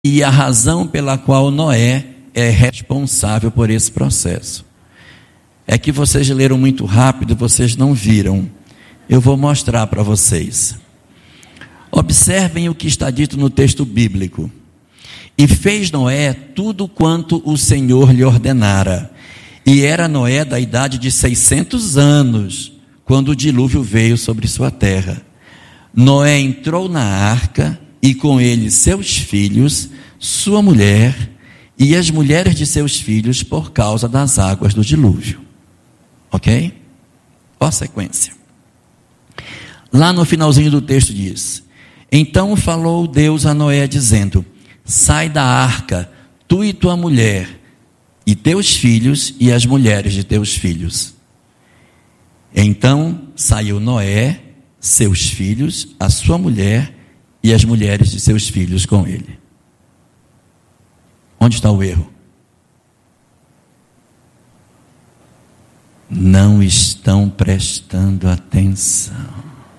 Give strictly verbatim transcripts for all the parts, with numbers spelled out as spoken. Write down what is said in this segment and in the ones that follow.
e a razão pela qual Noé é responsável por esse processo. É que vocês leram muito rápido, vocês não viram. Eu vou mostrar para vocês. Observem o que está dito no texto bíblico. E fez Noé tudo quanto o Senhor lhe ordenara. E era Noé da idade de seiscentos anos, quando o dilúvio veio sobre sua terra. Noé entrou na arca, e com ele seus filhos, sua mulher, e as mulheres de seus filhos, por causa das águas do dilúvio. Ok? Ó a sequência. Lá no finalzinho do texto diz: então falou Deus a Noé, dizendo: sai da arca, tu e tua mulher, e teus filhos, e as mulheres de teus filhos. Então saiu Noé, seus filhos, a sua mulher, e as mulheres de seus filhos com ele. Onde está o erro? Não estão prestando atenção.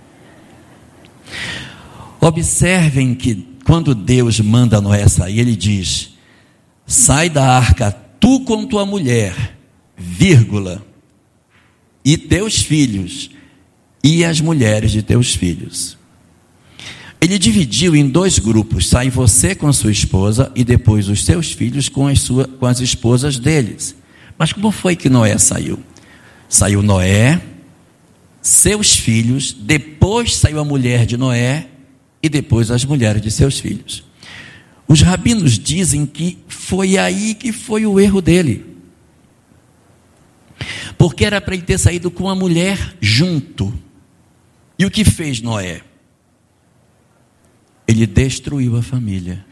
Observem que quando Deus manda Noé sair, ele diz: sai da arca, tu com tua mulher, vírgula, e teus filhos, e as mulheres de teus filhos. Ele dividiu em dois grupos: sai você com a sua esposa, e depois os seus filhos com as, sua, com as esposas deles. Mas como foi que Noé saiu? Saiu Noé, seus filhos, depois saiu a mulher de Noé, e depois as mulheres de seus filhos. Os rabinos dizem que foi aí que foi o erro dele. Porque era para ele ter saído com a mulher junto. E o que fez Noé? Ele destruiu a família.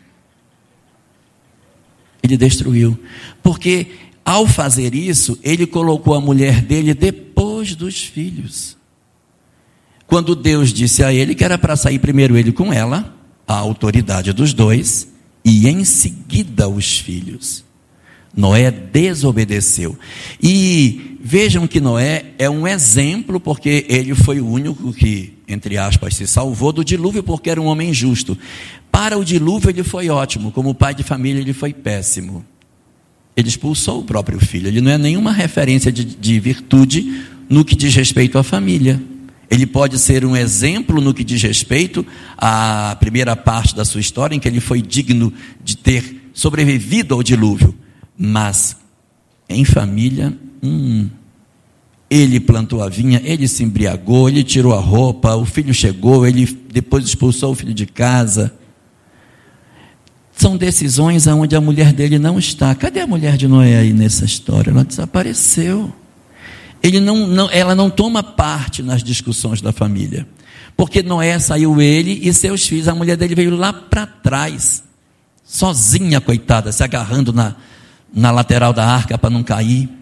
Ele destruiu. Porque ao fazer isso, ele colocou a mulher dele depois dos filhos. Quando Deus disse a ele que era para sair primeiro ele com ela, a autoridade dos dois, e em seguida os filhos. Noé desobedeceu. E vejam que Noé é um exemplo, porque ele foi o único que, entre aspas, se salvou do dilúvio, porque era um homem justo. Para o dilúvio ele foi ótimo, como pai de família ele foi péssimo. Ele expulsou o próprio filho. Ele não é nenhuma referência de, de virtude no que diz respeito à família. Ele pode ser um exemplo no que diz respeito à primeira parte da sua história, em que ele foi digno de ter sobrevivido ao dilúvio. Mas em família, hum, ele plantou a vinha, ele se embriagou, ele tirou a roupa, o filho chegou, ele depois expulsou o filho de casa. São decisões onde a mulher dele não está. Cadê a mulher de Noé aí nessa história? Ela desapareceu. Ele não, não, ela não toma parte nas discussões da família. Porque Noé saiu ele e seus filhos, a mulher dele veio lá para trás, sozinha, coitada, se agarrando na, na lateral da arca para não cair.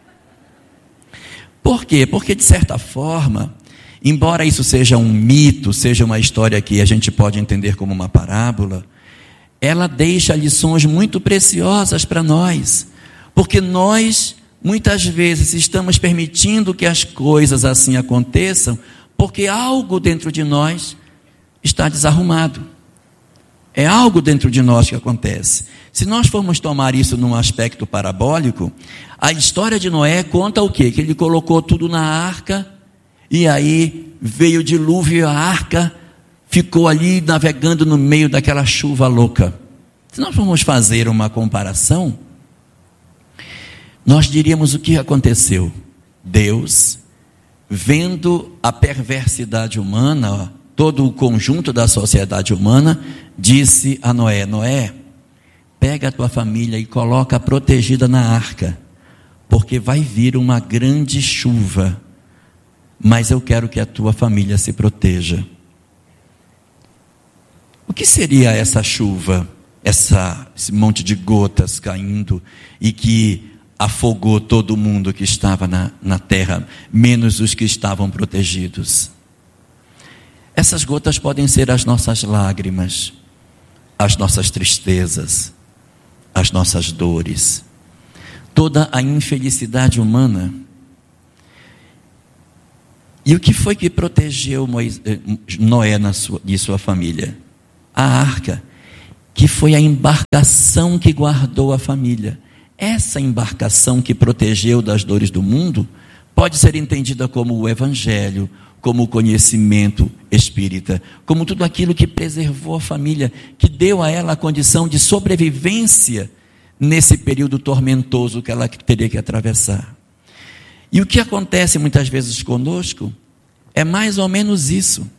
Por quê? Porque de certa forma, embora isso seja um mito, seja uma história que a gente pode entender como uma parábola, ela deixa lições muito preciosas para nós, porque nós muitas vezes estamos permitindo que as coisas assim aconteçam, porque algo dentro de nós está desarrumado. É algo dentro de nós que acontece. Se nós formos tomar isso num aspecto parabólico, a história de Noé conta o quê? Que ele colocou tudo na arca, e aí veio o dilúvio e a arca ficou ali navegando no meio daquela chuva louca. Se nós formos fazer uma comparação, nós diríamos o que aconteceu. Deus, vendo a perversidade humana, todo o conjunto da sociedade humana, disse a Noé: Noé, pega a tua família e coloca protegida na arca, porque vai vir uma grande chuva, mas eu quero que a tua família se proteja. O que seria essa chuva, essa, esse monte de gotas caindo e que afogou todo mundo que estava na, na terra, menos os que estavam protegidos? Essas gotas podem ser as nossas lágrimas, as nossas tristezas, as nossas dores, toda a infelicidade humana. E o que foi que protegeu Moisés, Noé na sua, e sua família? A arca. que foi a embarcação que guardou a família. Essa embarcação que protegeu das dores do mundo pode ser entendida como o Evangelho, como o conhecimento espírita, como tudo aquilo que preservou a família, que deu a ela a condição de sobrevivência nesse período tormentoso que ela teria que atravessar. E o que acontece muitas vezes conosco é mais ou menos isso.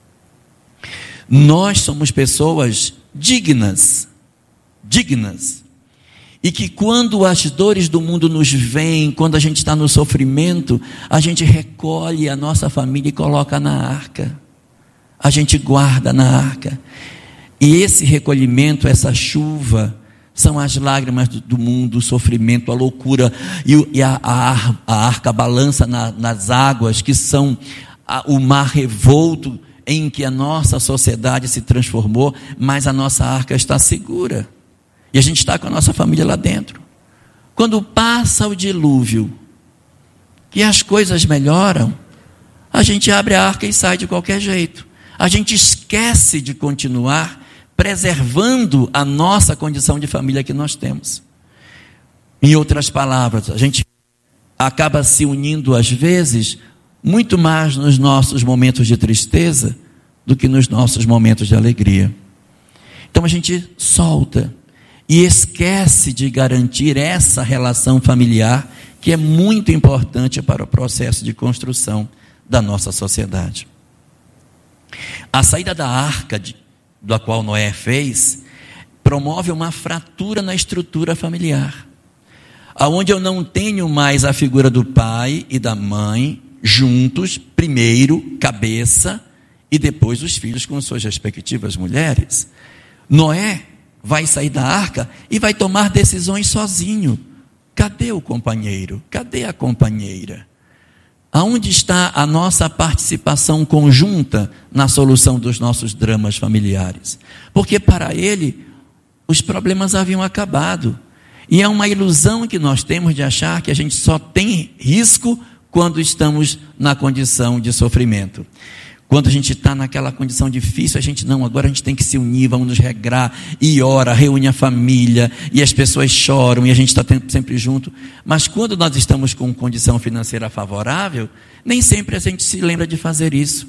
Nós somos pessoas dignas, dignas, e que quando as dores do mundo nos vêm, quando a gente está no sofrimento, a gente recolhe a nossa família e coloca na arca, a gente guarda na arca, e esse recolhimento, essa chuva, são as lágrimas do, do mundo, o sofrimento, a loucura, e, e a, a, a arca balança na, nas águas, que são a, o mar revolto, em que a nossa sociedade se transformou, mas a nossa arca está segura. E a gente está com a nossa família lá dentro. Quando passa o dilúvio, que as coisas melhoram, a gente abre a arca e sai de qualquer jeito. A gente esquece de continuar preservando a nossa condição de família que nós temos. Em outras palavras, a gente acaba se unindo às vezes muito mais nos nossos momentos de tristeza do que nos nossos momentos de alegria. Então a gente solta e esquece de garantir essa relação familiar que é muito importante para o processo de construção da nossa sociedade. A saída da arca de, da qual Noé fez promove uma fratura na estrutura familiar, aonde eu não tenho mais a figura do pai e da mãe juntos, primeiro cabeça e depois os filhos com suas respectivas mulheres. Noé vai sair da arca e vai tomar decisões sozinho. Cadê o companheiro? Cadê a companheira? Aonde está a nossa participação conjunta na solução dos nossos dramas familiares? Porque para ele, os problemas haviam acabado. E é uma ilusão que nós temos de achar que a gente só tem risco quando estamos na condição de sofrimento. Quando a gente está naquela condição difícil, a gente não, agora a gente tem que se unir, vamos nos regrar, e ora, reúne a família, e as pessoas choram, e a gente está sempre junto. Mas quando nós estamos com condição financeira favorável, nem sempre a gente se lembra de fazer isso.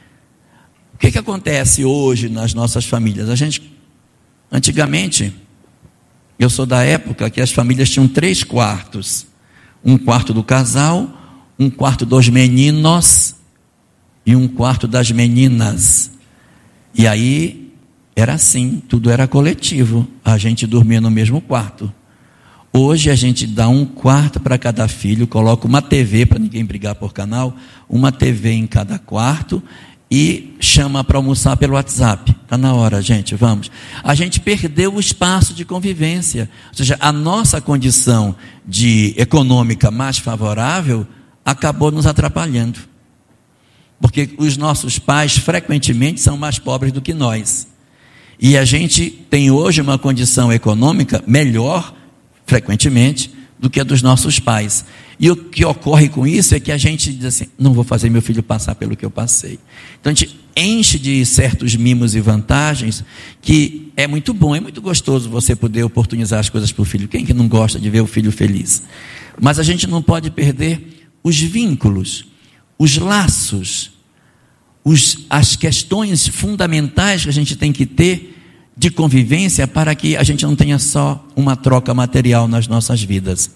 O que, que acontece hoje nas nossas famílias? A gente, antigamente, eu sou da época que as famílias tinham três quartos. Um quarto do casal, um quarto dos meninos e um quarto das meninas. E aí era assim, tudo era coletivo, a gente dormia no mesmo quarto. Hoje a gente dá um quarto para cada filho, coloca uma T V para ninguém brigar por canal, uma T V em cada quarto e chama para almoçar pelo WhatsApp. Está na hora, gente, vamos. A gente perdeu o espaço de convivência, ou seja, a nossa condição de econômica mais favorável acabou nos atrapalhando. Porque os nossos pais frequentemente são mais pobres do que nós. E a gente tem hoje uma condição econômica melhor, frequentemente, do que a dos nossos pais. E o que ocorre com isso é que a gente diz assim, não vou fazer meu filho passar pelo que eu passei. Então a gente enche de certos mimos e vantagens, que é muito bom, é muito gostoso você poder oportunizar as coisas para o filho. Quem que não gosta de ver o filho feliz? Mas a gente não pode perder os vínculos, os laços, os, as questões fundamentais que a gente tem que ter de convivência para que a gente não tenha só uma troca material nas nossas vidas.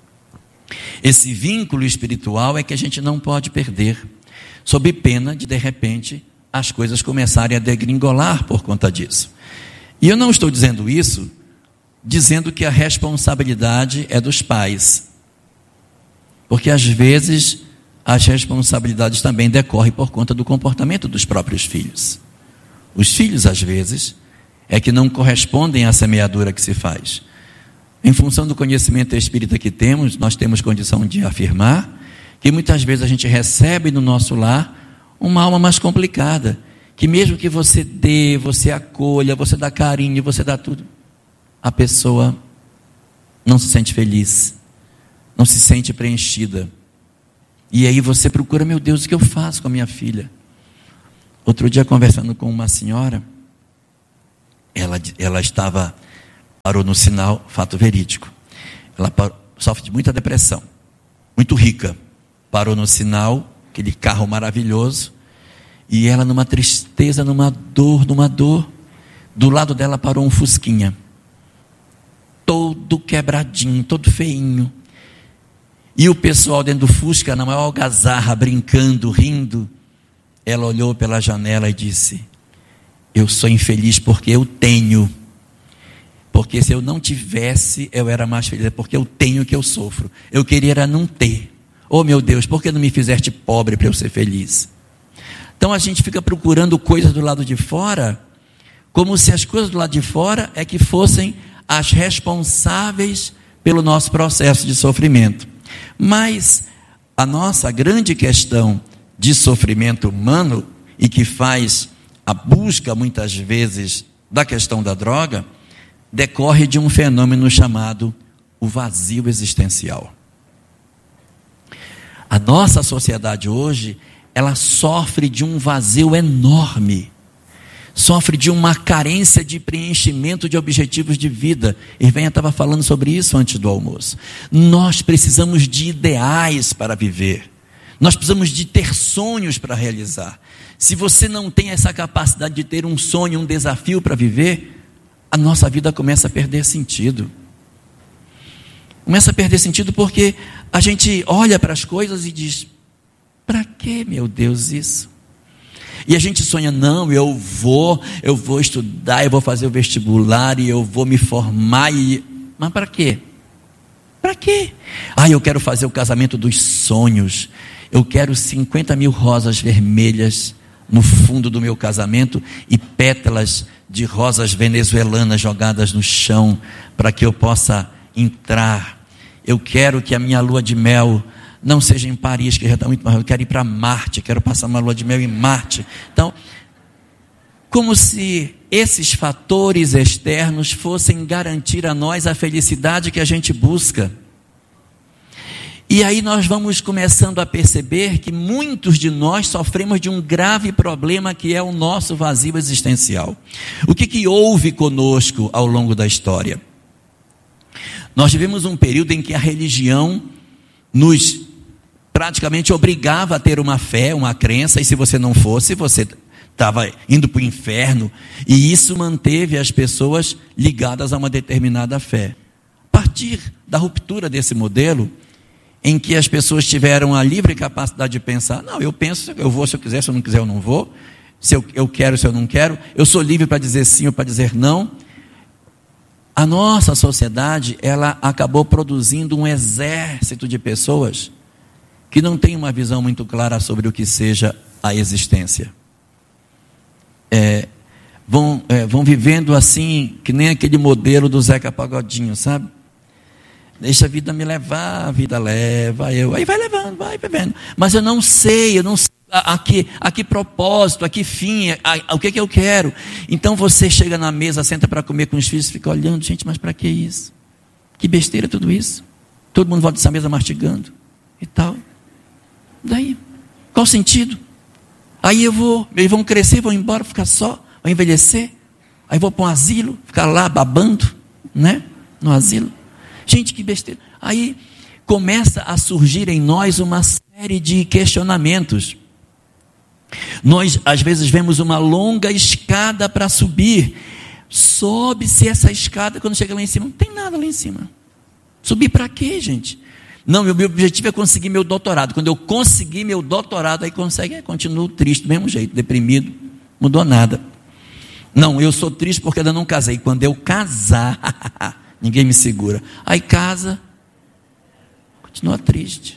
Esse vínculo espiritual é que a gente não pode perder, sob pena de, de repente, as coisas começarem a degringolar por conta disso. E eu não estou dizendo isso, dizendo que a responsabilidade é dos pais, porque às vezes as responsabilidades também decorrem por conta do comportamento dos próprios filhos. Os filhos, às vezes, é que não correspondem à semeadura que se faz. Em função do conhecimento espírita que temos, nós temos condição de afirmar que muitas vezes a gente recebe no nosso lar uma alma mais complicada, que mesmo que você dê, você acolha, você dá carinho, você dá tudo, a pessoa não se sente feliz, não se sente preenchida. E aí você procura, meu Deus, o que eu faço com a minha filha? Outro dia, conversando com uma senhora, ela, ela estava, parou no sinal, fato verídico. Ela parou, sofre de muita depressão, muito rica. Parou no sinal, aquele carro maravilhoso, e ela numa tristeza, numa dor, numa dor. Do lado dela parou um Fusquinha, todo quebradinho, todo feinho. E o pessoal dentro do Fusca, na maior algazarra, brincando, rindo. Ela olhou pela janela e disse: eu sou infeliz porque eu tenho. Porque se eu não tivesse, eu era mais feliz. É porque eu tenho que eu sofro. Eu queria era não ter. Oh meu Deus, por que não me fizeste pobre para eu ser feliz? Então a gente fica procurando coisas do lado de fora, como se as coisas do lado de fora é que fossem as responsáveis pelo nosso processo de sofrimento. Mas a nossa grande questão de sofrimento humano, e que faz a busca muitas vezes da questão da droga, decorre de um fenômeno chamado o vazio existencial. A nossa sociedade hoje, ela sofre de um vazio enorme. Sofre de uma carência de preenchimento de objetivos de vida. Irvenha estava falando sobre isso antes do almoço. Nós precisamos de ideais para viver. Nós precisamos de ter sonhos para realizar. Se você não tem essa capacidade de ter um sonho, um desafio para viver, a nossa vida começa a perder sentido. Começa a perder sentido porque a gente olha para as coisas e diz: para que, meu Deus, isso? E a gente sonha: não, eu vou, eu vou estudar, eu vou fazer o vestibular e eu vou me formar. E... Mas para quê? Para quê? Ah, eu quero fazer o casamento dos sonhos. Eu quero cinquenta mil rosas vermelhas no fundo do meu casamento e pétalas de rosas venezuelanas jogadas no chão para que eu possa entrar. Eu quero que a minha lua de mel não seja em Paris, que já está muito mais. Eu quero ir para Marte, quero passar uma lua de mel em Marte. Então, como se esses fatores externos fossem garantir a nós a felicidade que a gente busca. E aí nós vamos começando a perceber que muitos de nós sofremos de um grave problema, que é o nosso vazio existencial. O que que houve conosco ao longo da história? Nós tivemos um período em que a religião nos praticamente obrigava a ter uma fé, uma crença, e se você não fosse, você estava indo para o inferno, e isso manteve as pessoas ligadas a uma determinada fé. A partir da ruptura desse modelo, em que as pessoas tiveram a livre capacidade de pensar: não, eu penso, eu vou se eu quiser, se eu não quiser eu não vou, se eu, eu quero, se eu não quero, eu sou livre para dizer sim ou para dizer não. A nossa sociedade, ela acabou produzindo um exército de pessoas que não tem uma visão muito clara sobre o que seja a existência. É, vão, é, vão vivendo assim, que nem aquele modelo do Zeca Pagodinho, sabe? Deixa a vida me levar, a vida leva eu. Aí vai levando, vai bebendo. Mas eu não sei, eu não sei a, a, que, a que propósito, a que fim, a, a, o que, que eu quero. Então você chega na mesa, senta para comer com os filhos, fica olhando: gente, mas para que isso? Que besteira tudo isso. Todo mundo volta dessa mesa mastigando e tal. Daí, qual o sentido? Aí eu vou, eles vão crescer, vão embora, ficar só, vão envelhecer. Aí vou para um asilo, ficar lá babando, né? No asilo. Gente, que besteira. Aí começa a surgir em nós uma série de questionamentos. Nós, às vezes, vemos uma longa escada para subir. Sobe-se essa escada, quando chega lá em cima, não tem nada lá em cima. Subir para quê, gente? Não, meu objetivo é conseguir meu doutorado. Quando eu conseguir meu doutorado, aí consegue, aí continuo triste, do mesmo jeito, deprimido, mudou nada. Não, eu sou triste porque ainda não casei. Quando eu casar, ninguém me segura. Aí casa, continua triste.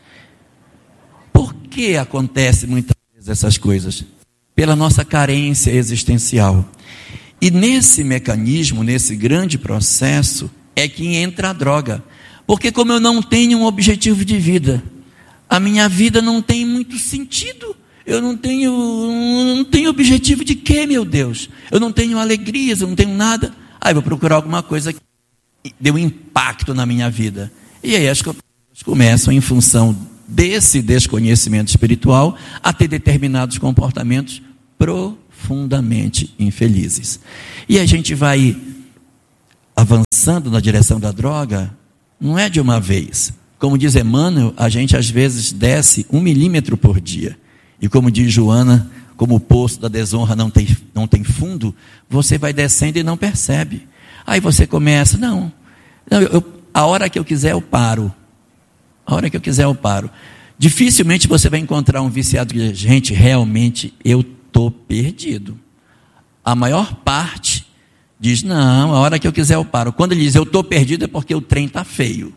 Por que acontece muitas vezes essas coisas? Pela nossa carência existencial. E nesse mecanismo, nesse grande processo, é que entra a droga. Porque como eu não tenho um objetivo de vida, a minha vida não tem muito sentido. Eu não tenho, não tenho objetivo de quê, meu Deus? Eu não tenho alegrias, eu não tenho nada. Aí vou procurar alguma coisa que dê um impacto na minha vida. E aí as coisas começam, em função desse desconhecimento espiritual, a ter determinados comportamentos profundamente infelizes. E a gente vai avançando na direção da droga, não é de uma vez. Como diz Emmanuel, a gente às vezes desce um milímetro por dia. E como diz Joana, como o poço da desonra não tem, não tem fundo, você vai descendo e não percebe. Aí você começa, não, não eu, a hora que eu quiser eu paro. A hora que eu quiser eu paro. Dificilmente você vai encontrar um viciado que diz, gente, realmente eu estou perdido. A maior parte diz, não, a hora que eu quiser eu paro. Quando ele diz, eu estou perdido, é porque o trem está feio.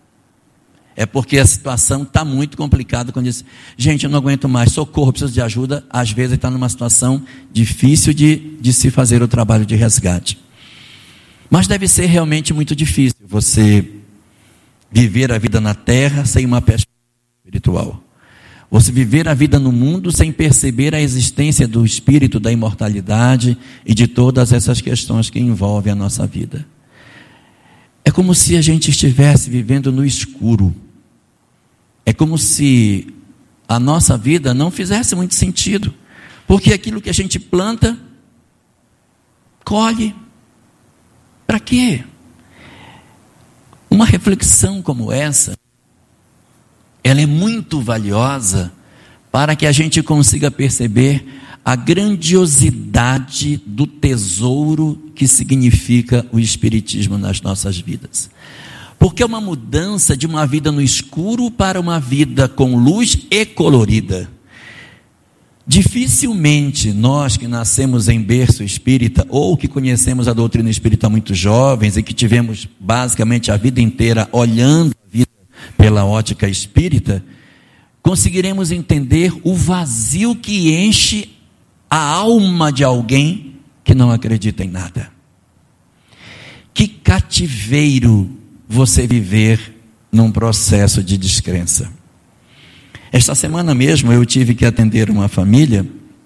É porque a situação está muito complicada. Quando diz, gente, eu não aguento mais, socorro, preciso de ajuda. Às vezes está numa situação difícil de, de se fazer o trabalho de resgate. Mas deve ser realmente muito difícil você viver a vida na terra sem uma perspectiva espiritual. Você viver a vida no mundo sem perceber a existência do espírito, da imortalidade e de todas essas questões que envolvem a nossa vida. É como se a gente estivesse vivendo no escuro. É como se a nossa vida não fizesse muito sentido. Porque aquilo que a gente planta, colhe. Para quê? Uma reflexão como essa, ela é muito valiosa para que a gente consiga perceber a grandiosidade do tesouro que significa o Espiritismo nas nossas vidas. Porque é uma mudança de uma vida no escuro para uma vida com luz e colorida. Dificilmente nós que nascemos em berço espírita, ou que conhecemos a doutrina espírita muito jovens e que tivemos basicamente a vida inteira olhando a vida pela ótica espírita, conseguiremos entender o vazio que enche a alma de alguém que não acredita em nada. Que cativeiro você viver num processo de descrença. Esta semana mesmo eu tive que atender uma família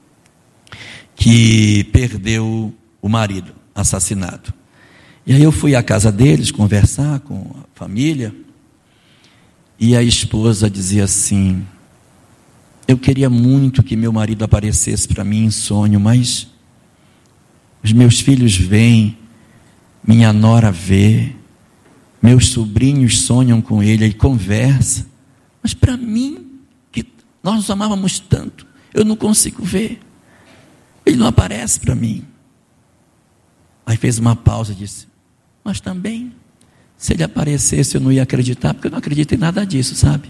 que perdeu o marido, assassinado. E aí eu fui à casa deles conversar com a família, e a esposa dizia assim, eu queria muito que meu marido aparecesse para mim em sonho, mas os meus filhos veem, minha nora vê, meus sobrinhos sonham com ele, ele conversa, mas para mim, que nós nos amávamos tanto, eu não consigo ver, ele não aparece para mim. Aí fez uma pausa e disse, mas também, se ele aparecesse eu não ia acreditar, porque eu não acredito em nada disso, sabe?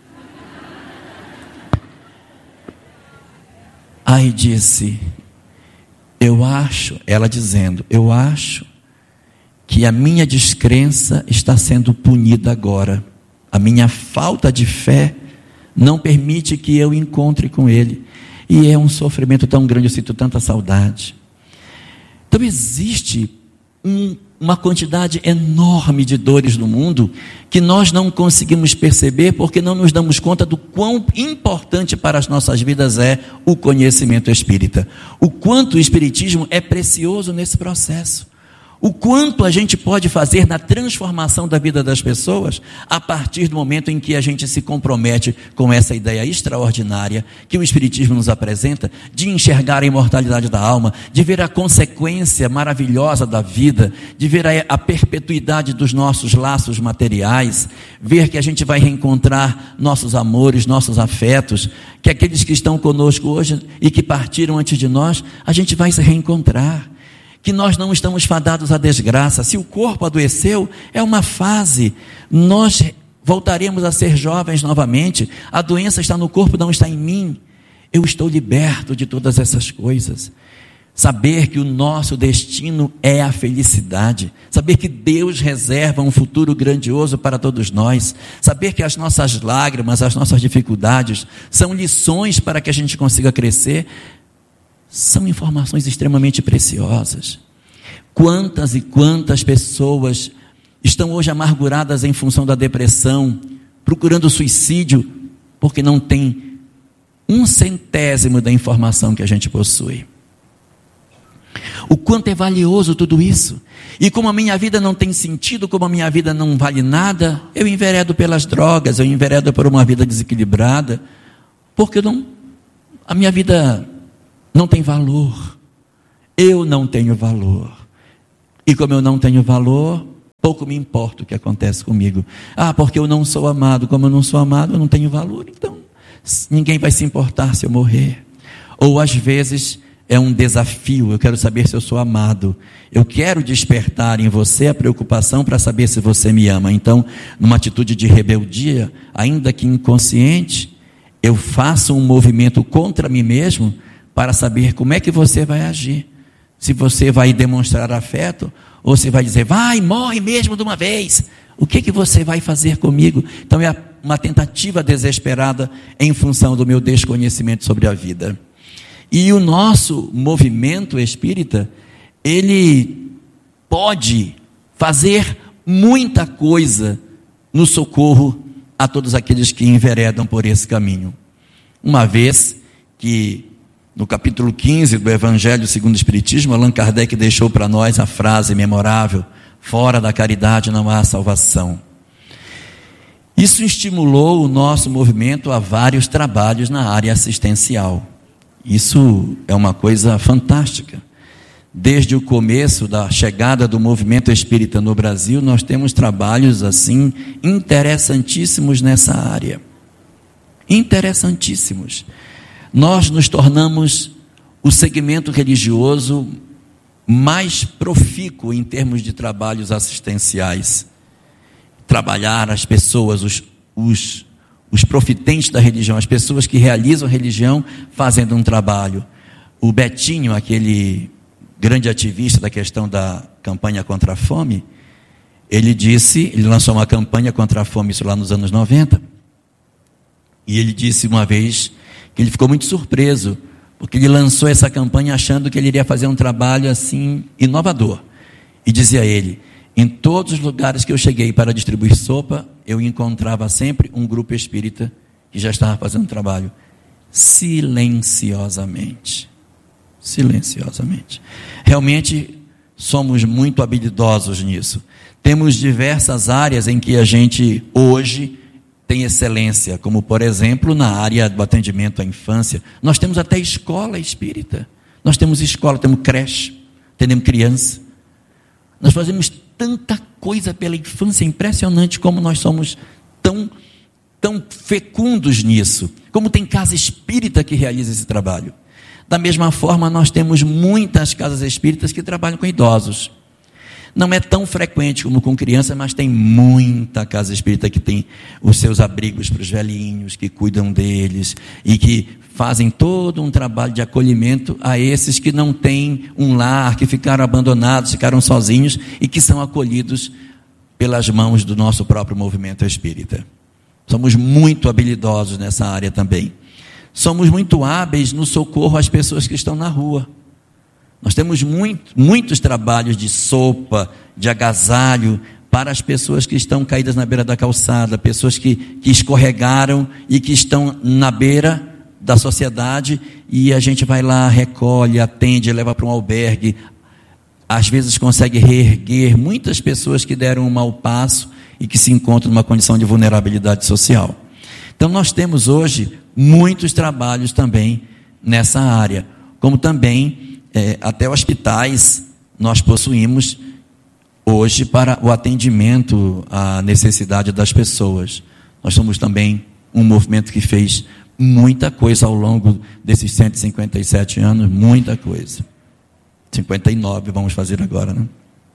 Aí disse, eu acho, ela dizendo, eu acho que a minha descrença está sendo punida agora. A minha falta de fé não permite que eu encontre com ele. E é um sofrimento tão grande, eu sinto tanta saudade. Então existe um, uma quantidade enorme de dores no mundo que nós não conseguimos perceber porque não nos damos conta do quão importante para as nossas vidas é o conhecimento espírita. O quanto o espiritismo é precioso nesse processo. O quanto a gente pode fazer na transformação da vida das pessoas a partir do momento em que a gente se compromete com essa ideia extraordinária que o Espiritismo nos apresenta, de enxergar a imortalidade da alma, de ver a consequência maravilhosa da vida, de ver a, a perpetuidade dos nossos laços materiais, ver que a gente vai reencontrar nossos amores, nossos afetos, que aqueles que estão conosco hoje e que partiram antes de nós, a gente vai se reencontrar. Que nós não estamos fadados à desgraça. Se o corpo adoeceu, é uma fase. Nós voltaremos a ser jovens novamente. A doença está no corpo, não está em mim. Eu estou liberto de todas essas coisas. Saber que o nosso destino é a felicidade. Saber que Deus reserva um futuro grandioso para todos nós. Saber que as nossas lágrimas, as nossas dificuldades são lições para que a gente consiga crescer. São informações extremamente preciosas. Quantas e quantas pessoas estão hoje amarguradas em função da depressão, procurando suicídio, porque não tem um centésimo da informação que a gente possui. O quanto é valioso tudo isso. E como a minha vida não tem sentido, como a minha vida não vale nada, eu enveredo pelas drogas, eu enveredo por uma vida desequilibrada, porque eu não, a minha vida não tem valor. Eu não tenho valor. E como eu não tenho valor, pouco me importa o que acontece comigo. Ah, porque eu não sou amado. Como eu não sou amado, eu não tenho valor. Então, ninguém vai se importar se eu morrer. Ou às vezes é um desafio. Eu quero saber se eu sou amado. Eu quero despertar em você a preocupação para saber se você me ama. Então, numa atitude de rebeldia, ainda que inconsciente, eu faço um movimento contra mim mesmo para saber como é que você vai agir. Se você vai demonstrar afeto, ou se vai dizer, vai, morre mesmo de uma vez. O que, que você vai fazer comigo? Então é uma tentativa desesperada em função do meu desconhecimento sobre a vida. E o nosso movimento espírita, ele pode fazer muita coisa no socorro a todos aqueles que enveredam por esse caminho. Uma vez que no capítulo quinze do Evangelho segundo o Espiritismo, Allan Kardec deixou para nós a frase memorável, fora da caridade não há salvação. Isso estimulou o nosso movimento a vários trabalhos na área assistencial. Isso é uma coisa fantástica. Desde o começo da chegada do movimento espírita no Brasil, nós temos trabalhos assim interessantíssimos nessa área. Interessantíssimos. Nós nos tornamos o segmento religioso mais profícuo em termos de trabalhos assistenciais. Trabalhar as pessoas, os, os, os profitentes da religião, as pessoas que realizam a religião fazendo um trabalho. O Betinho, aquele grande ativista da questão da campanha contra a fome, ele disse, ele lançou uma campanha contra a fome, isso lá nos anos noventa, e ele disse uma vez que ele ficou muito surpreso, porque ele lançou essa campanha achando que ele iria fazer um trabalho assim inovador. E dizia ele, em todos os lugares que eu cheguei para distribuir sopa, eu encontrava sempre um grupo espírita que já estava fazendo um trabalho silenciosamente. Silenciosamente. Realmente somos muito habilidosos nisso. Temos diversas áreas em que a gente hoje tem excelência, como por exemplo na área do atendimento à infância. Nós temos até escola espírita, nós temos escola, temos creche, atendemos criança. Nós fazemos tanta coisa pela infância, impressionante como nós somos tão, tão fecundos nisso, como tem casa espírita que realiza esse trabalho. Da mesma forma, nós temos muitas casas espíritas que trabalham com idosos. Não é tão frequente como com criança, mas tem muita casa espírita que tem os seus abrigos para os velhinhos, que cuidam deles e que fazem todo um trabalho de acolhimento a esses que não têm um lar, que ficaram abandonados, ficaram sozinhos e que são acolhidos pelas mãos do nosso próprio movimento espírita. Somos muito habilidosos nessa área também. Somos muito hábeis no socorro às pessoas que estão na rua. Nós temos muito, muitos trabalhos de sopa, de agasalho, para as pessoas que estão caídas na beira da calçada, pessoas que, que escorregaram e que estão na beira da sociedade, e a gente vai lá, recolhe, atende, leva para um albergue, às vezes consegue reerguer muitas pessoas que deram um mau passo e que se encontram numa condição de vulnerabilidade social. Então nós temos hoje muitos trabalhos também nessa área, como também É, até hospitais nós possuímos hoje para o atendimento à necessidade das pessoas. Nós somos também um movimento que fez muita coisa ao longo desses cento e cinquenta e sete anos, muita coisa. cinquenta e nove vamos fazer agora, né?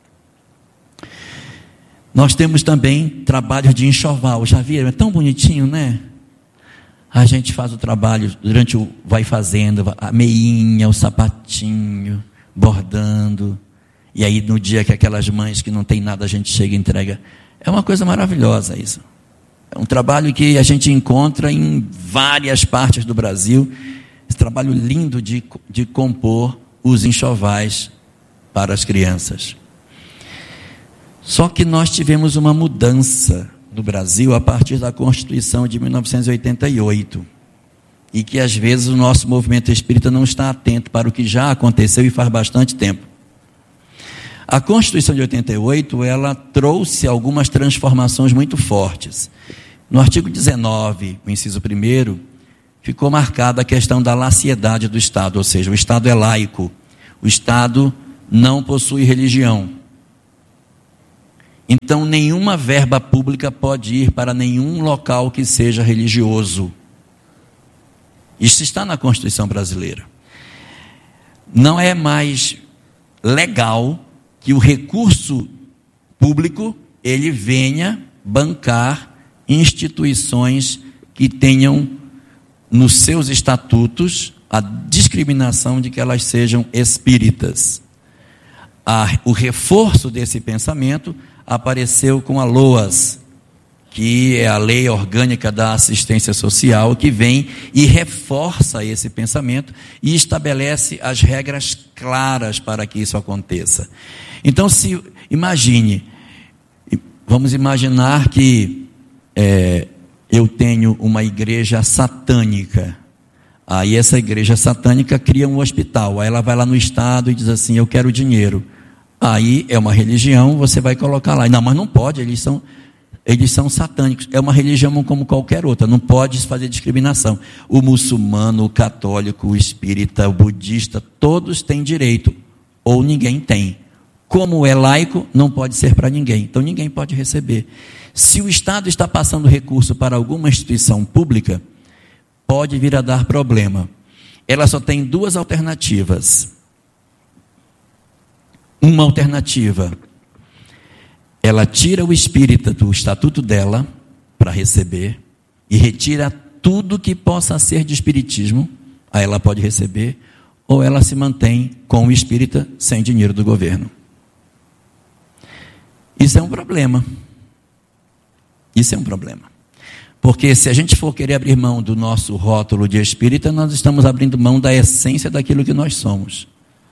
Nós temos também trabalho de enxoval, já viram? É tão bonitinho, né? A gente faz o trabalho durante o vai fazendo, a meinha, o sapatinho, bordando. E aí no dia que aquelas mães que não tem nada, a gente chega e entrega. É uma coisa maravilhosa isso. É um trabalho que a gente encontra em várias partes do Brasil. Esse trabalho lindo de, de compor os enxovais para as crianças. Só que nós tivemos uma mudança no Brasil a partir da Constituição de mil novecentos e oitenta e oito, e que às vezes o nosso movimento espírita não está atento para o que já aconteceu e faz bastante tempo. A Constituição de oitenta e oito, ela trouxe algumas transformações muito fortes. No artigo dezenove, o inciso primeiro, ficou marcada a questão da laiciedade do Estado, ou seja, o Estado é laico, o Estado não possui religião. Então, nenhuma verba pública pode ir para nenhum local que seja religioso. Isso está na Constituição brasileira. Não é mais legal que o recurso público ele venha bancar instituições que tenham nos seus estatutos a discriminação de que elas sejam espíritas. A, o reforço desse pensamento apareceu com a LOAS, que é a Lei Orgânica da Assistência Social, que vem e reforça esse pensamento e estabelece as regras claras para que isso aconteça. Então, se imagine, vamos imaginar que é, eu tenho uma igreja satânica. Aí essa igreja satânica cria um hospital. Aí ela vai lá no Estado e diz assim, eu quero dinheiro. Aí é uma religião, você vai colocar lá. Não, mas não pode, eles são, eles são satânicos. É uma religião como qualquer outra, não pode fazer discriminação. O muçulmano, o católico, o espírita, o budista, todos têm direito, ou ninguém tem. Como é laico, não pode ser para ninguém. Então ninguém pode receber. Se o Estado está passando recurso para alguma instituição pública, pode vir a dar problema. Ela só tem duas alternativas. Uma alternativa, ela tira o espírita do estatuto dela para receber e retira tudo que possa ser de espiritismo, aí ela pode receber, ou ela se mantém com o espírita sem dinheiro do governo. Isso é um problema. Isso é um problema. Porque se a gente for querer abrir mão do nosso rótulo de espírita, nós estamos abrindo mão da essência daquilo que nós somos.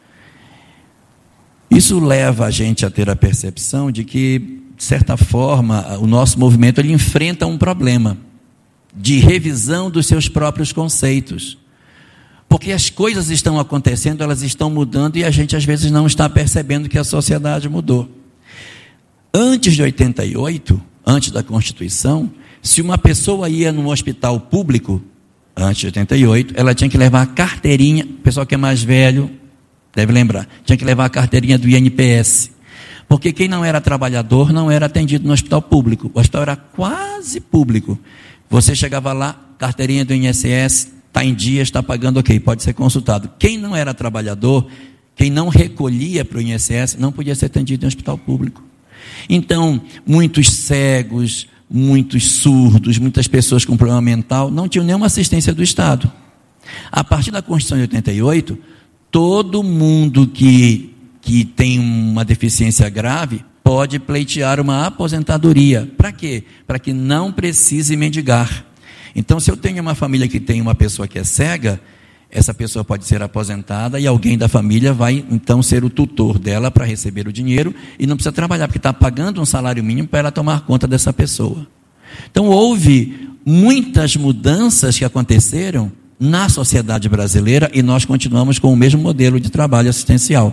Isso leva a gente a ter a percepção de que, de certa forma, o nosso movimento ele enfrenta um problema de revisão dos seus próprios conceitos. Porque as coisas estão acontecendo, elas estão mudando e a gente às vezes não está percebendo que a sociedade mudou. Antes de oitenta e oito, antes da Constituição, se uma pessoa ia num hospital público, antes de oitenta e oito, ela tinha que levar a carteirinha, o pessoal que é mais velho deve lembrar, tinha que levar a carteirinha do I N P S, porque quem não era trabalhador não era atendido no hospital público, o hospital era quase público, você chegava lá, carteirinha do I N S S, está em dia, está pagando, ok, pode ser consultado. Quem não era trabalhador, quem não recolhia para o I N S S, não podia ser atendido em hospital público. Então, muitos cegos, muitos surdos, muitas pessoas com problema mental, não tinham nenhuma assistência do Estado. A partir da Constituição de oitenta e oito, todo mundo que, que tem uma deficiência grave pode pleitear uma aposentadoria. Para quê? Para que não precise mendigar. Então, se eu tenho uma família que tem uma pessoa que é cega, essa pessoa pode ser aposentada e alguém da família vai, então, ser o tutor dela para receber o dinheiro e não precisa trabalhar, porque está pagando um salário mínimo para ela tomar conta dessa pessoa. Então, houve muitas mudanças que aconteceram na sociedade brasileira e nós continuamos com o mesmo modelo de trabalho assistencial.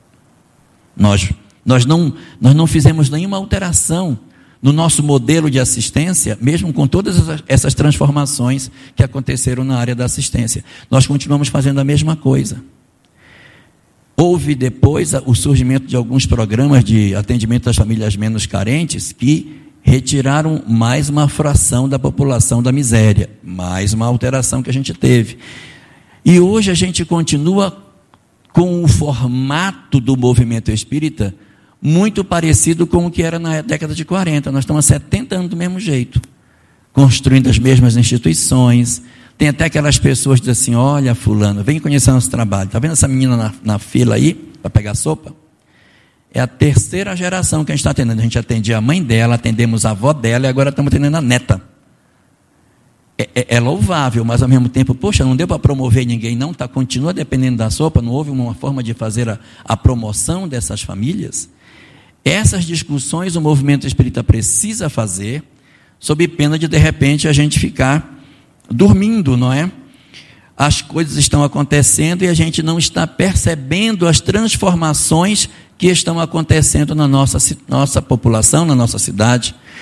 Nós, nós, não, nós não fizemos nenhuma alteração no nosso modelo de assistência, mesmo com todas essas transformações que aconteceram na área da assistência. Nós continuamos fazendo a mesma coisa. Houve depois o surgimento de alguns programas de atendimento às famílias menos carentes que retiraram mais uma fração da população da miséria, mais uma alteração que a gente teve. E hoje a gente continua com o formato do movimento espírita muito parecido com o que era na década de quarenta. Nós estamos há setenta anos do mesmo jeito, construindo as mesmas instituições. Tem até aquelas pessoas que dizem assim, olha fulano, vem conhecer nosso trabalho. Está vendo essa menina na, na fila aí, para pegar sopa? É a terceira geração que a gente está atendendo. A gente atendia a mãe dela, atendemos a avó dela e agora estamos atendendo a neta. É, é, é louvável, mas ao mesmo tempo, poxa, não deu para promover ninguém, não, tá, continua dependendo da sopa, não houve uma forma de fazer a, a promoção dessas famílias. Essas discussões o movimento espírita precisa fazer, sob pena de, de repente, a gente ficar dormindo, não é? As coisas estão acontecendo e a gente não está percebendo as transformações que estão acontecendo na nossa, nossa população, na nossa cidade.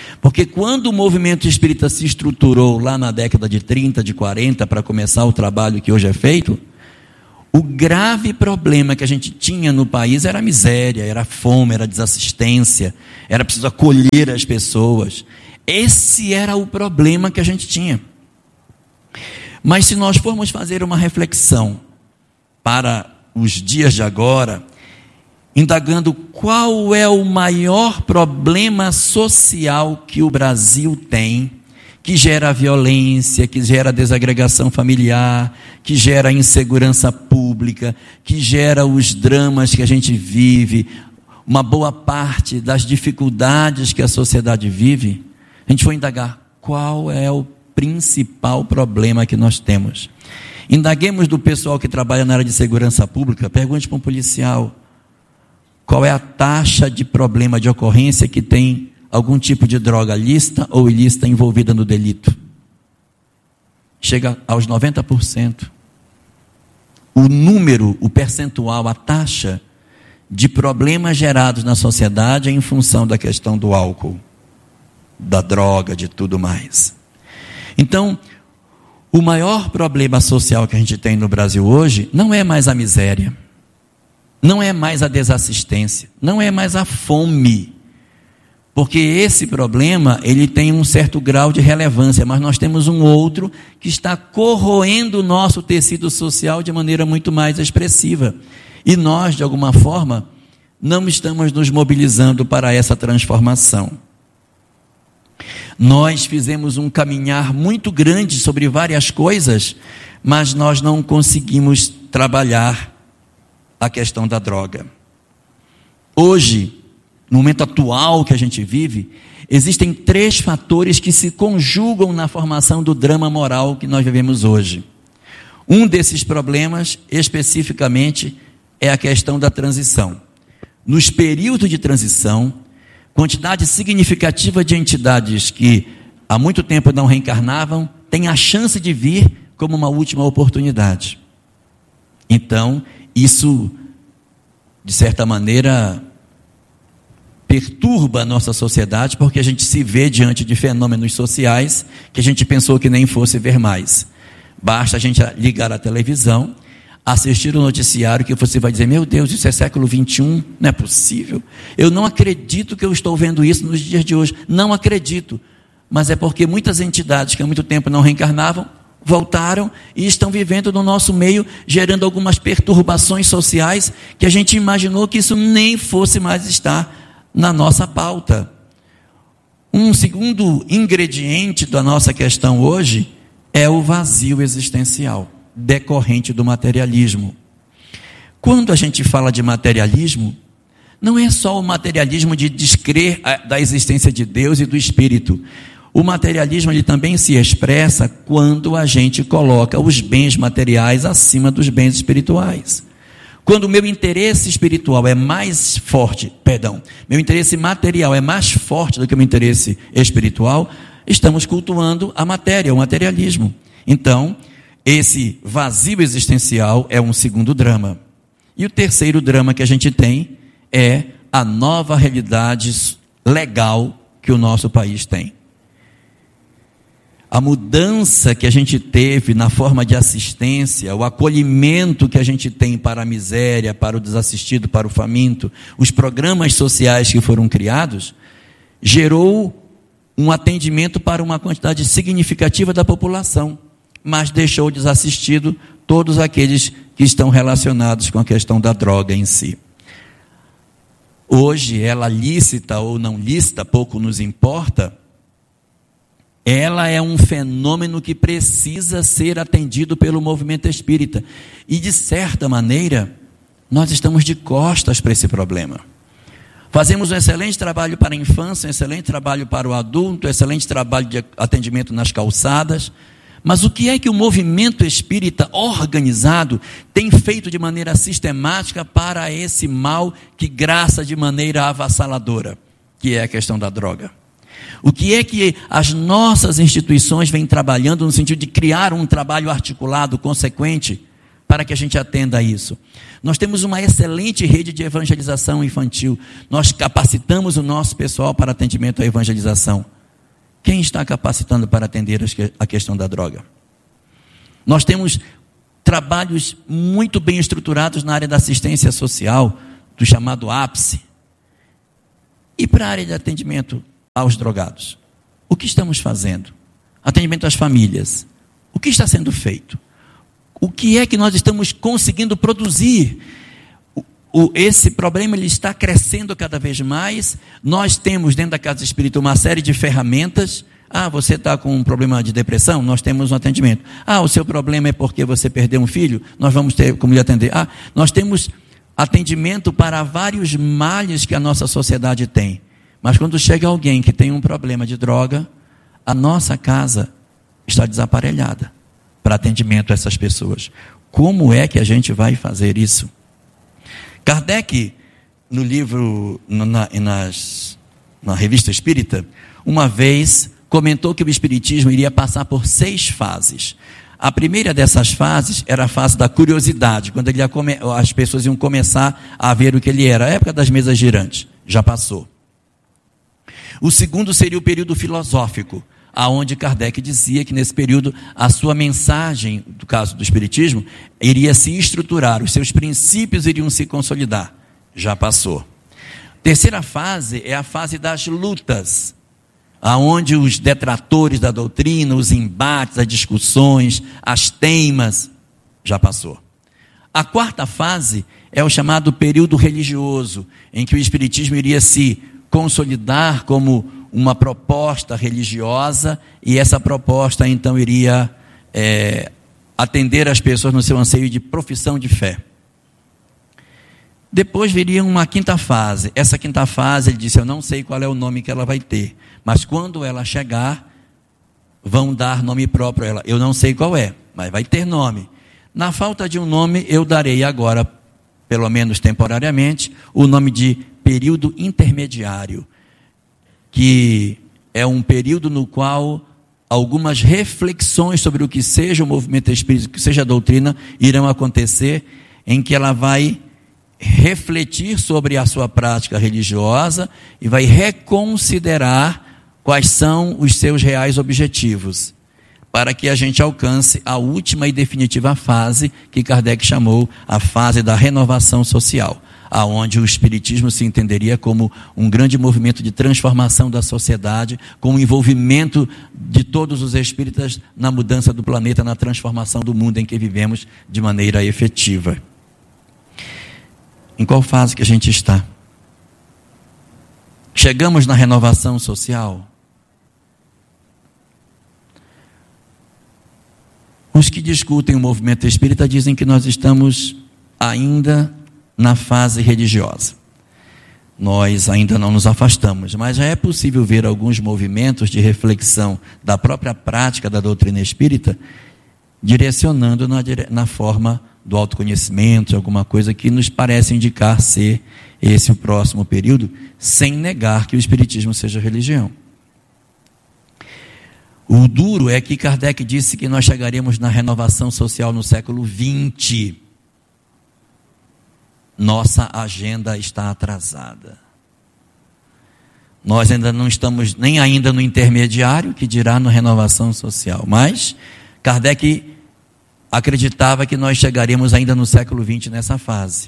Porque quando o movimento espírita se estruturou lá na década de trinta, de quarenta, para começar o trabalho que hoje é feito, o grave problema que a gente tinha no país era a miséria, era a fome, era a desassistência, era preciso acolher as pessoas. Esse era o problema que a gente tinha. Mas se nós formos fazer uma reflexão para os dias de agora, indagando qual é o maior problema social que o Brasil tem, que gera violência, que gera desagregação familiar, que gera insegurança pública, que gera os dramas que a gente vive, uma boa parte das dificuldades que a sociedade vive, a gente foi indagar qual é o principal problema que nós temos. Indaguemos do pessoal que trabalha na área de segurança pública, pergunte para um policial qual é a taxa de problema de ocorrência que tem algum tipo de droga lícita ou ilícita envolvida no delito. Chega aos noventa por cento. O número, o percentual, a taxa de problemas gerados na sociedade é em função da questão do álcool, da droga, de tudo mais. Então, o maior problema social que a gente tem no Brasil hoje não é mais a miséria, não é mais a desassistência, não é mais a fome. Porque esse problema, ele tem um certo grau de relevância, mas nós temos um outro que está corroendo o nosso tecido social de maneira muito mais expressiva. E nós, de alguma forma, não estamos nos mobilizando para essa transformação. Nós fizemos um caminhar muito grande sobre várias coisas, mas nós não conseguimos trabalhar a questão da droga. Hoje, no momento atual que a gente vive, existem três fatores que se conjugam na formação do drama moral que nós vivemos hoje. Um desses problemas, especificamente, é a questão da transição. Nos períodos de transição, quantidade significativa de entidades que há muito tempo não reencarnavam, têm a chance de vir como uma última oportunidade. Então, isso, de certa maneira, perturba a nossa sociedade, porque a gente se vê diante de fenômenos sociais que a gente pensou que nem fosse ver mais. Basta a gente ligar a televisão, assistir o noticiário, que você vai dizer, meu Deus, isso é século vinte e um, não é possível. Eu não acredito que eu estou vendo isso nos dias de hoje, não acredito. Mas é porque muitas entidades que há muito tempo não reencarnavam, voltaram e estão vivendo no nosso meio, gerando algumas perturbações sociais que a gente imaginou que isso nem fosse mais estar na nossa pauta. Um segundo ingrediente da nossa questão hoje é o vazio existencial, decorrente do materialismo. Quando a gente fala de materialismo, não é só o materialismo de descrer da existência de Deus e do Espírito. O materialismo ele também se expressa quando a gente coloca os bens materiais acima dos bens espirituais. Quando o meu interesse espiritual é mais forte, perdão, meu interesse material é mais forte do que o meu interesse espiritual, estamos cultuando a matéria, o materialismo. Então, esse vazio existencial é um segundo drama. E o terceiro drama que a gente tem é a nova realidade legal que o nosso país tem. A mudança que a gente teve na forma de assistência, o acolhimento que a gente tem para a miséria, para o desassistido, para o faminto, os programas sociais que foram criados, gerou um atendimento para uma quantidade significativa da população, mas deixou desassistido todos aqueles que estão relacionados com a questão da droga em si. Hoje, ela lícita ou não lícita, pouco nos importa, ela é um fenômeno que precisa ser atendido pelo movimento espírita. E, de certa maneira, nós estamos de costas para esse problema. Fazemos um excelente trabalho para a infância, um excelente trabalho para o adulto, um excelente trabalho de atendimento nas calçadas. Mas o que é que o movimento espírita organizado tem feito de maneira sistemática para esse mal que graça de maneira avassaladora, que é a questão da droga? O que é que as nossas instituições vêm trabalhando no sentido de criar um trabalho articulado, consequente, para que a gente atenda a isso. Nós temos uma excelente rede de evangelização infantil. Nós capacitamos o nosso pessoal para atendimento à evangelização. Quem está capacitando para atender a questão da droga? Nós temos trabalhos muito bem estruturados na área da assistência social, do chamado ápice. E para a área de atendimento aos drogados? O que estamos fazendo? Atendimento às famílias. O que está sendo feito? O que é que nós estamos conseguindo produzir? O, o, esse problema ele está crescendo cada vez mais. Nós temos dentro da Casa Espírita uma série de ferramentas. Ah, você está com um problema de depressão? Nós temos um atendimento. Ah, o seu problema é porque você perdeu um filho? Nós vamos ter como lhe atender. Ah, nós temos atendimento para vários males que a nossa sociedade tem. Mas quando chega alguém que tem um problema de droga, a nossa casa está desaparelhada para atendimento a essas pessoas. Como é que a gente vai fazer isso? Kardec, no livro, na, nas, na Revista Espírita, uma vez comentou que o Espiritismo iria passar por seis fases. A primeira dessas fases era a fase da curiosidade, quando ele ia come, as pessoas iam começar a ver o que ele era. A época das mesas girantes, já passou. O segundo seria o período filosófico, aonde Kardec dizia que nesse período a sua mensagem, no caso do Espiritismo, iria se estruturar, os seus princípios iriam se consolidar. Já passou. Terceira fase é a fase das lutas, aonde os detratores da doutrina, os embates, as discussões, as teimas, já passou. A quarta fase é o chamado período religioso, em que o Espiritismo iria se consolidar como uma proposta religiosa, e essa proposta então iria é, atender as pessoas no seu anseio de profissão de fé. Depois viria uma quinta fase. Essa quinta fase, ele disse, eu não sei qual é o nome que ela vai ter, mas quando ela chegar, vão dar nome próprio a ela. Eu não sei qual é, mas vai ter nome. Na falta de um nome, eu darei agora, pelo menos temporariamente, o nome de período intermediário, que é um período no qual algumas reflexões sobre o que seja o movimento espírita, o que seja a doutrina, irão acontecer, em que ela vai refletir sobre a sua prática religiosa e vai reconsiderar quais são os seus reais objetivos, para que a gente alcance a última e definitiva fase que Kardec chamou a fase da renovação social, aonde o Espiritismo se entenderia como um grande movimento de transformação da sociedade, com o envolvimento de todos os espíritas na mudança do planeta, na transformação do mundo em que vivemos de maneira efetiva. Em qual fase que a gente está? Chegamos na renovação social? Os que discutem o movimento espírita dizem que nós estamos ainda na fase religiosa. Nós ainda não nos afastamos, mas já é possível ver alguns movimentos de reflexão da própria prática da doutrina espírita, direcionando na, na forma do autoconhecimento, alguma coisa que nos parece indicar ser esse o próximo período, sem negar que o espiritismo seja religião. O duro é que Kardec disse que nós chegaremos na renovação social no século vinte. Nossa agenda está atrasada. Nós ainda não estamos nem ainda no intermediário, que dirá na renovação social. Mas Kardec acreditava que nós chegaremos ainda no século vinte nessa fase.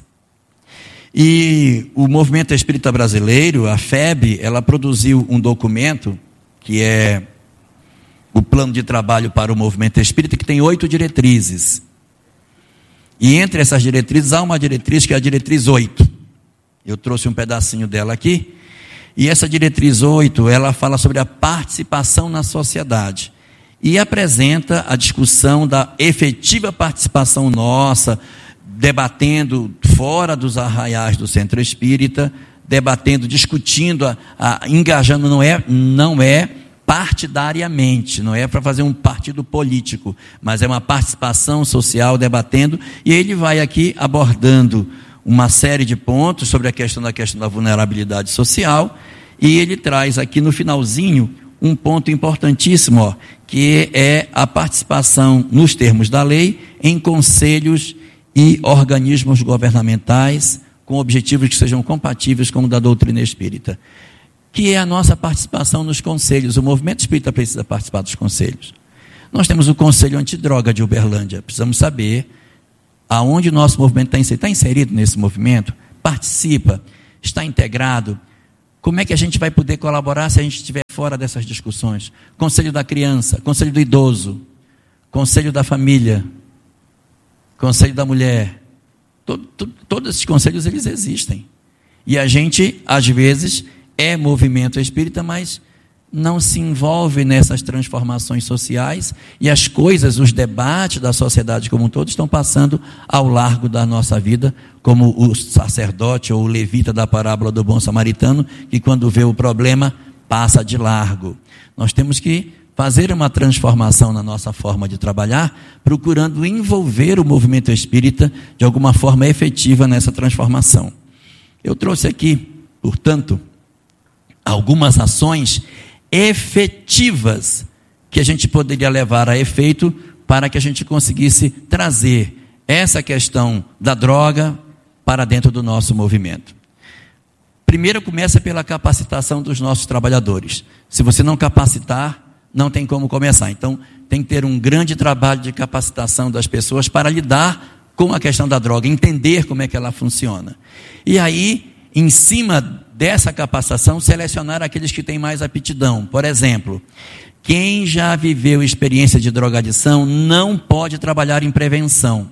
E o movimento espírita brasileiro, a F E B, ela produziu um documento que é o plano de trabalho para o movimento espírita, que tem oito diretrizes. E entre essas diretrizes há uma diretriz que é a diretriz oito. Eu trouxe um pedacinho dela aqui. E essa diretriz oito, ela fala sobre a participação na sociedade. E apresenta a discussão da efetiva participação nossa, debatendo fora dos arraiais do centro espírita, debatendo, discutindo, a, a, engajando, não é, não é partidariamente, não é para fazer um partido político, mas é uma participação social, debatendo, e ele vai aqui abordando uma série de pontos sobre a questão da questão da vulnerabilidade social, e ele traz aqui no finalzinho um ponto importantíssimo, ó, que é a participação, nos termos da lei, em conselhos e organismos governamentais com objetivos que sejam compatíveis com o da doutrina espírita, que é a nossa participação nos conselhos. O movimento espírita precisa participar dos conselhos. Nós temos o Conselho Antidroga de Uberlândia, precisamos saber aonde o nosso movimento está inserido. Está inserido nesse movimento? Participa? Está integrado? Como é que a gente vai poder colaborar se a gente estiver fora dessas discussões? Conselho da Criança, Conselho do Idoso, Conselho da Família, Conselho da Mulher. Todo, todo, todos esses conselhos, eles existem. E a gente, às vezes, é movimento espírita, mas não se envolve nessas transformações sociais, e as coisas, os debates da sociedade como um todo estão passando ao largo da nossa vida, como o sacerdote ou o levita da parábola do bom samaritano, que quando vê o problema, passa de largo. Nós temos que fazer uma transformação na nossa forma de trabalhar, procurando envolver o movimento espírita de alguma forma efetiva nessa transformação. Eu trouxe aqui, portanto, algumas ações efetivas que a gente poderia levar a efeito para que a gente conseguisse trazer essa questão da droga para dentro do nosso movimento. Primeiro, começa pela capacitação dos nossos trabalhadores. Se você não capacitar, não tem como começar. Então, tem que ter um grande trabalho de capacitação das pessoas para lidar com a questão da droga, entender como é que ela funciona. E aí, em cima dessa capacitação, selecionar aqueles que têm mais aptidão. Por exemplo, quem já viveu experiência de drogadição não pode trabalhar em prevenção.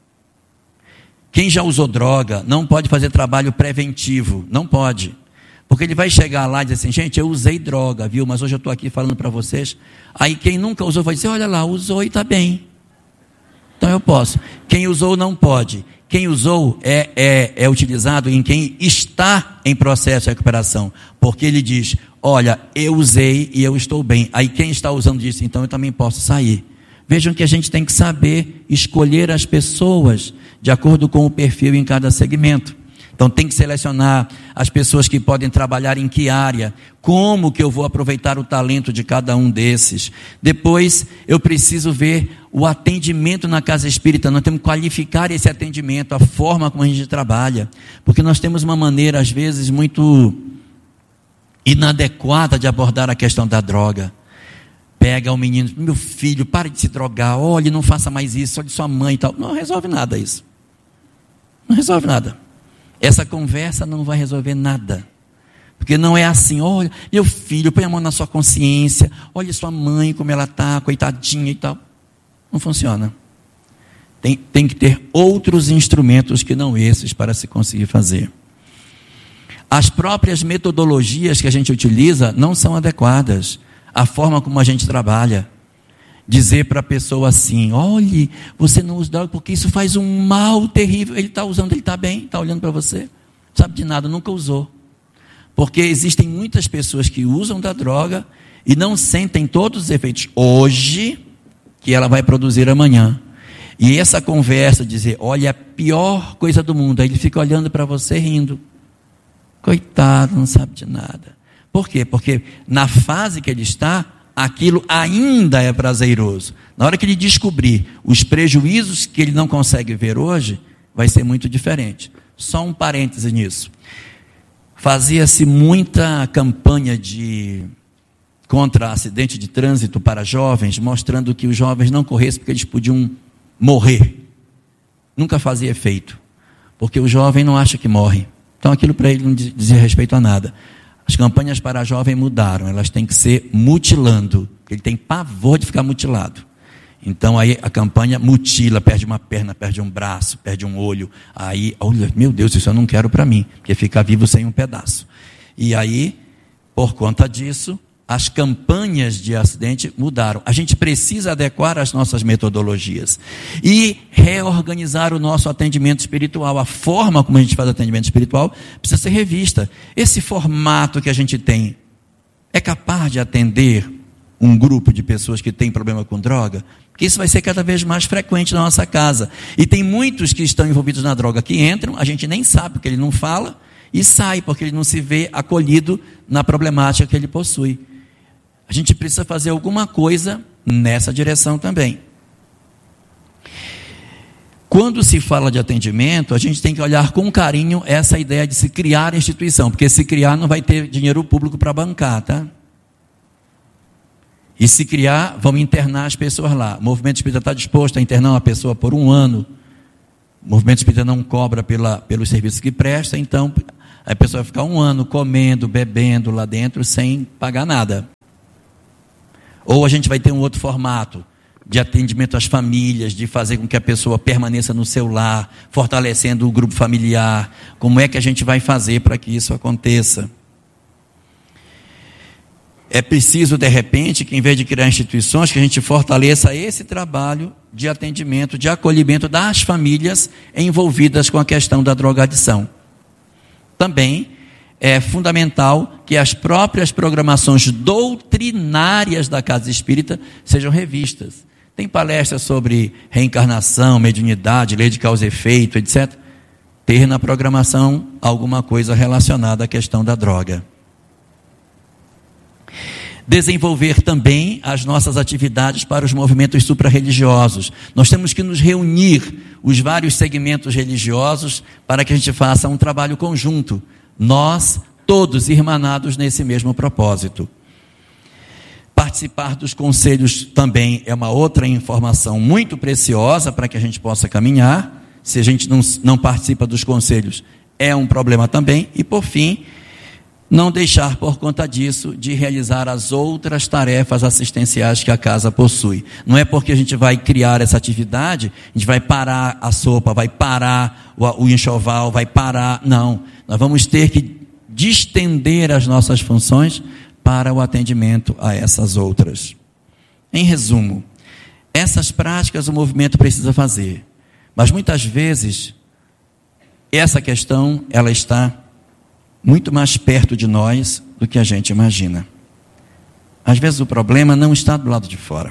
Quem já usou droga não pode fazer trabalho preventivo, não pode. Porque ele vai chegar lá e dizer assim, gente, eu usei droga, viu? Mas hoje eu estou aqui falando para vocês. Aí quem nunca usou vai dizer, olha lá, usou e está bem. Então eu posso. Quem usou não pode. Quem usou é, é, é utilizado em quem está em processo de recuperação. Porque ele diz, olha, eu usei e eu estou bem. Aí quem está usando diz, então eu também posso sair. Vejam que a gente tem que saber escolher as pessoas de acordo com o perfil em cada segmento. Então tem que selecionar as pessoas que podem trabalhar em que área, como que eu vou aproveitar o talento de cada um desses. Depois eu preciso ver o atendimento na casa espírita, nós temos que qualificar esse atendimento, a forma como a gente trabalha, porque nós temos uma maneira às vezes muito inadequada de abordar a questão da droga. Pega o menino, meu filho, pare de se drogar, olhe, não faça mais isso, olhe sua mãe e tal. Não resolve nada isso, não resolve nada. Essa conversa não vai resolver nada. Porque não é assim, olha, meu filho, põe a mão na sua consciência, olha sua mãe como ela está, coitadinha e tal. Não funciona. Tem, tem que ter outros instrumentos que não esses para se conseguir fazer. As próprias metodologias que a gente utiliza não são adequadas. A forma como a gente trabalha. Dizer para a pessoa assim, olhe, você não usa droga porque isso faz um mal terrível. Ele está usando, ele está bem, está olhando para você. Não sabe de nada, nunca usou. Porque existem muitas pessoas que usam da droga e não sentem todos os efeitos hoje que ela vai produzir amanhã. E essa conversa, dizer, olha, a pior coisa do mundo, aí ele fica olhando para você rindo. Coitado, não sabe de nada. Por quê? Porque na fase que ele está, aquilo ainda é prazeroso. Na hora que ele descobrir os prejuízos que ele não consegue ver hoje, vai ser muito diferente. Só um parêntese nisso. Fazia-se muita campanha de contra acidente de trânsito para jovens, mostrando que os jovens não corressem porque eles podiam morrer. Nunca fazia efeito, porque o jovem não acha que morre. Então aquilo para ele não dizia respeito a nada. As campanhas para jovem mudaram, elas têm que ser mutilando, ele tem pavor de ficar mutilado. Então aí a campanha mutila, perde uma perna, perde um braço, perde um olho. Aí, olha, meu Deus, isso eu não quero para mim, porque fica vivo sem um pedaço. E aí, por conta disso, as campanhas de acidente mudaram. A gente precisa adequar as nossas metodologias e reorganizar o nosso atendimento espiritual. A forma como a gente faz atendimento espiritual precisa ser revista. Esse formato que a gente tem é capaz de atender um grupo de pessoas que tem problema com droga? Porque isso vai ser cada vez mais frequente na nossa casa. E tem muitos que estão envolvidos na droga que entram, a gente nem sabe porque ele não fala, e sai porque ele não se vê acolhido na problemática que ele possui. A gente precisa fazer alguma coisa nessa direção também. quando se fala de atendimento, a gente tem que olhar com carinho essa ideia de se criar instituição, porque se criar não vai ter dinheiro público para bancar, tá? E se criar, vamos internar as pessoas lá. O movimento espírita está disposto a internar uma pessoa por um ano. O movimento espírita não cobra pela, pelos serviços que presta, então a pessoa vai ficar um ano comendo, bebendo lá dentro sem pagar nada. Ou a gente vai ter um outro formato de atendimento às famílias, de fazer com que a pessoa permaneça no seu lar, fortalecendo o grupo familiar. Como é que a gente vai fazer para que isso aconteça? É preciso, de repente, que em vez de criar instituições, que a gente fortaleça esse trabalho de atendimento, de acolhimento das famílias envolvidas com a questão da drogadição. Também é fundamental que as próprias programações doutrinárias da Casa Espírita sejam revistas. Tem palestras sobre reencarnação, mediunidade, lei de causa e efeito, etcétera. Ter na programação alguma coisa relacionada à questão da droga. Desenvolver também as nossas atividades para os movimentos suprarreligiosos. Nós temos que nos reunir, os vários segmentos religiosos, para que a gente faça um trabalho conjunto. Nós, todos irmanados nesse mesmo propósito. Participar dos conselhos também é uma outra informação muito preciosa para que a gente possa caminhar. Se a gente não, não participa dos conselhos, é um problema também. E, por fim, não deixar por conta disso de realizar as outras tarefas assistenciais que a casa possui. Não é porque a gente vai criar essa atividade, a gente vai parar a sopa, vai parar o, o enxoval, vai parar. Não, nós vamos ter que distender as nossas funções para o atendimento a essas outras. Em resumo, essas práticas o movimento precisa fazer, mas muitas vezes essa questão ela está muito mais perto de nós do que a gente imagina. Às vezes o problema não está do lado de fora.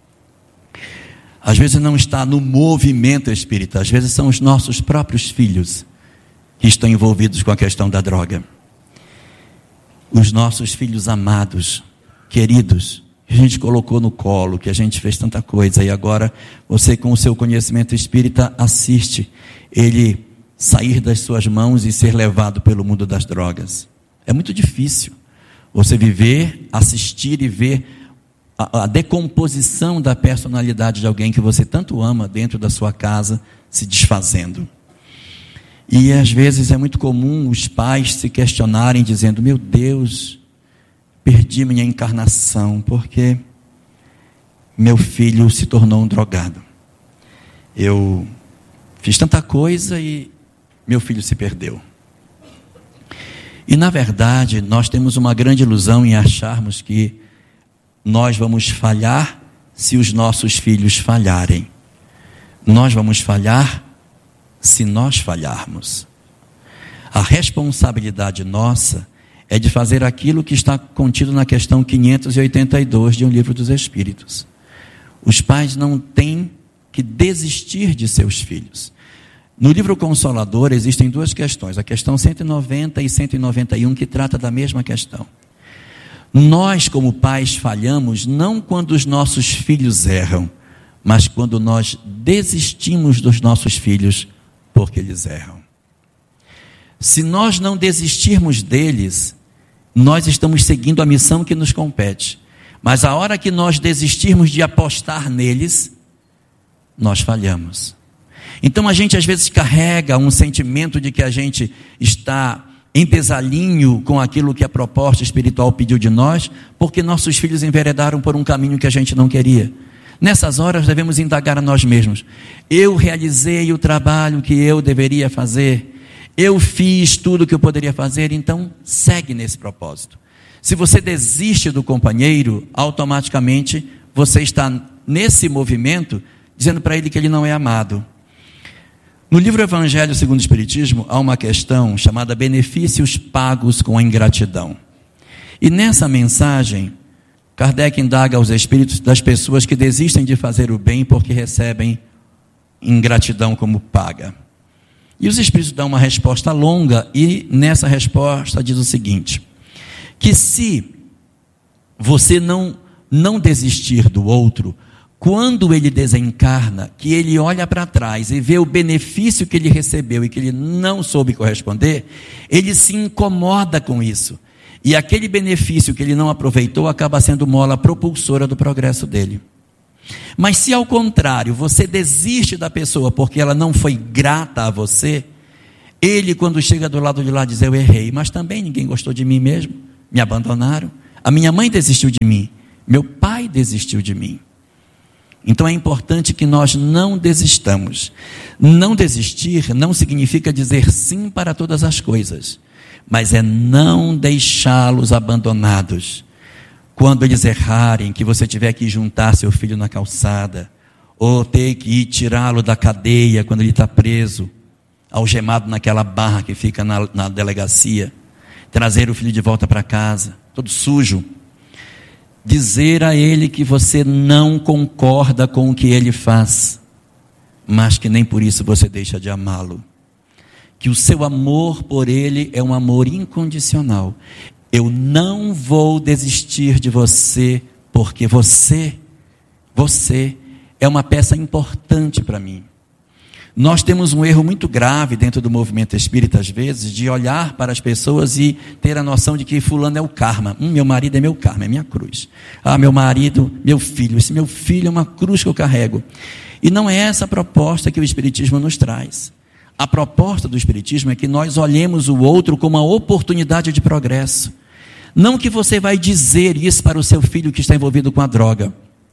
Às vezes não está no movimento espírita. Às vezes são os nossos próprios filhos que estão envolvidos com a questão da droga. Os nossos filhos amados, queridos, que a gente colocou no colo, que a gente fez tanta coisa, e agora você com o seu conhecimento espírita assiste ele sair das suas mãos e ser levado pelo mundo das drogas. É muito difícil você viver, assistir e ver a, a decomposição da personalidade de alguém que você tanto ama dentro da sua casa se desfazendo. E às vezes é muito comum os pais se questionarem dizendo: meu Deus, perdi minha encarnação porque meu filho se tornou um drogado. Eu fiz tanta coisa e meu filho se perdeu. E na verdade nós temos uma grande ilusão em acharmos que nós vamos falhar se os nossos filhos falharem. Nós vamos falhar se nós falharmos. A responsabilidade nossa é de fazer aquilo que está contido na questão quinhentos e oitenta e dois de Um Livro dos Espíritos. Os pais não têm que desistir de seus filhos. No livro Consolador existem duas questões, a questão cento e noventa e cento e noventa e um, que trata da mesma questão. Nós, como pais, falhamos não quando os nossos filhos erram, mas quando nós desistimos dos nossos filhos porque eles erram. Se nós não desistirmos deles, nós estamos seguindo a missão que nos compete. Mas a hora que nós desistirmos de apostar neles, nós falhamos. Então a gente às vezes carrega um sentimento de que a gente está em desalinho com aquilo que a proposta espiritual pediu de nós, porque nossos filhos enveredaram por um caminho que a gente não queria. Nessas horas devemos indagar a nós mesmos: eu realizei o trabalho que eu deveria fazer, eu fiz tudo o que eu poderia fazer, então segue nesse propósito. Se você desiste do companheiro, automaticamente você está nesse movimento dizendo para ele que ele não é amado. No livro Evangelho segundo o Espiritismo, há uma questão chamada benefícios pagos com a ingratidão. E nessa mensagem, Kardec indaga aos espíritos das pessoas que desistem de fazer o bem porque recebem ingratidão como paga. E os espíritos dão uma resposta longa, e nessa resposta diz o seguinte: que se você não, não desistir do outro, quando ele desencarna, que ele olha para trás e vê o benefício que ele recebeu e que ele não soube corresponder, ele se incomoda com isso. E aquele benefício que ele não aproveitou acaba sendo mola propulsora do progresso dele. Mas se ao contrário, você desiste da pessoa porque ela não foi grata a você, ele quando chega do lado de lá diz, eu errei, mas também ninguém gostou de mim mesmo, me abandonaram, a minha mãe desistiu de mim, meu pai desistiu de mim. Então é importante que nós não desistamos. Não desistir não significa dizer sim para todas as coisas, mas é não deixá-los abandonados. Quando eles errarem, que você tiver que juntar seu filho na calçada, ou ter que ir tirá-lo da cadeia quando ele está preso, algemado naquela barra que fica na, na delegacia, trazer o filho de volta para casa, todo sujo, dizer a ele que você não concorda com o que ele faz, mas que nem por isso você deixa de amá-lo, que o seu amor por ele é um amor incondicional. Eu não vou desistir de você, porque você, você é uma peça importante para mim. Nós temos um erro muito grave dentro do movimento espírita, às vezes, de olhar para as pessoas e ter a noção de que fulano é o karma. Hum, meu marido é meu karma, é minha cruz. Ah, meu marido, meu filho, esse meu filho é uma cruz que eu carrego. E não é essa a proposta que o Espiritismo nos traz. A proposta do Espiritismo é que nós olhemos o outro como uma oportunidade de progresso. Não que você vai dizer isso para o seu filho que está envolvido com a droga,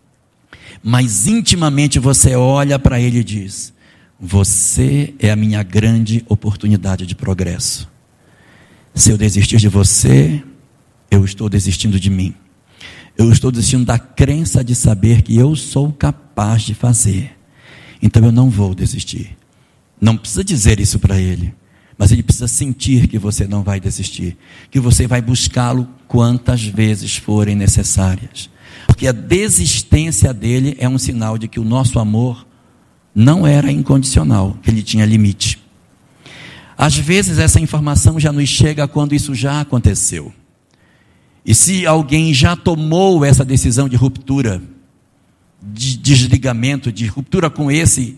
mas intimamente você olha para ele e diz, você é a minha grande oportunidade de progresso. Se eu desistir de você, eu estou desistindo de mim. Eu estou desistindo da crença de saber que eu sou capaz de fazer. Então eu não vou desistir. Não precisa dizer isso para ele, mas ele precisa sentir que você não vai desistir, que você vai buscá-lo quantas vezes forem necessárias. Porque a desistência dele é um sinal de que o nosso amor não era incondicional, que ele tinha limite. Às vezes essa informação já nos chega quando isso já aconteceu. E se alguém já tomou essa decisão de ruptura, de desligamento, de ruptura com esse,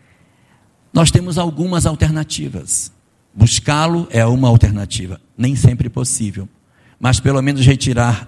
nós temos algumas alternativas. Buscá-lo é uma alternativa, nem sempre possível, mas pelo menos retirar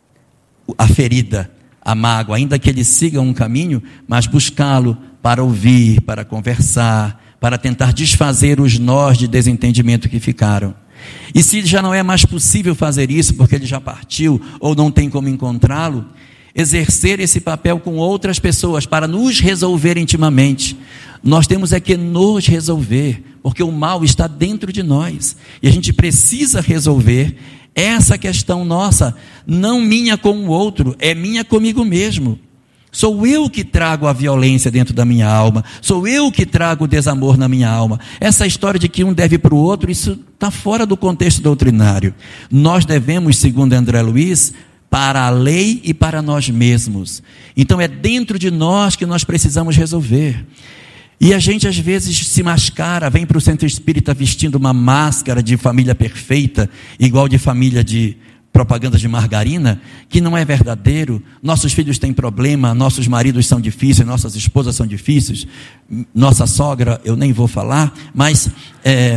a ferida, a mágoa, ainda que ele siga um caminho, mas buscá-lo para ouvir, para conversar, para tentar desfazer os nós de desentendimento que ficaram. E se já não é mais possível fazer isso, porque ele já partiu, ou não tem como encontrá-lo, exercer esse papel com outras pessoas, para nos resolver intimamente. Nós temos é que nos resolver, porque o mal está dentro de nós, e a gente precisa resolver essa questão nossa, não minha com o outro, é minha comigo mesmo. Sou eu que trago a violência dentro da minha alma, sou eu que trago o desamor na minha alma. Essa história de que um deve para o outro, isso está fora do contexto doutrinário. Nós devemos, segundo André Luiz, para a lei e para nós mesmos. Então é dentro de nós que nós precisamos resolver. E a gente às vezes se mascara, vem para o centro espírita vestindo uma máscara de família perfeita, igual de família de propaganda de margarina, que não é verdadeiro. Nossos filhos têm problema, nossos maridos são difíceis, nossas esposas são difíceis, nossa sogra eu nem vou falar, mas é,